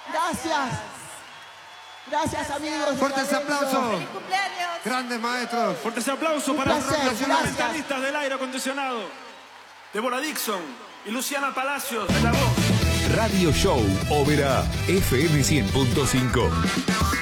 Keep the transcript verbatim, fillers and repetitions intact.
Gracias. Gracias, amigos. Fuertes aplausos. ¡Feliz cumpleaños! Grandes maestros. Fuertes aplausos Un para los placer, profesionalistas del aire acondicionado. Débora Dixon y Luciana Palacios de la voz. Radio Show Ópera F M cien punto cinco.